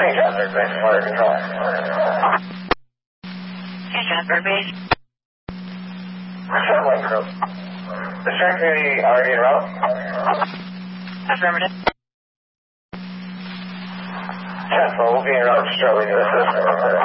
St. John's Base, Fire Control. St. John's Base. Subway Group. The Shark Community already en route? Affirmative. 10-4, we'll be en route shortly to assist.